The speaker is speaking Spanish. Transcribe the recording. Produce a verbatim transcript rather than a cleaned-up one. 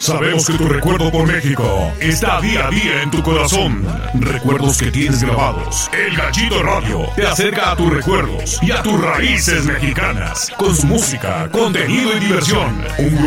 Sabemos que tu recuerdo por México está día a día en tu corazón. Recuerdos que tienes grabados. El Gallito Radio te acerca a tus recuerdos y a tus raíces mexicanas con su música, contenido y diversión. Un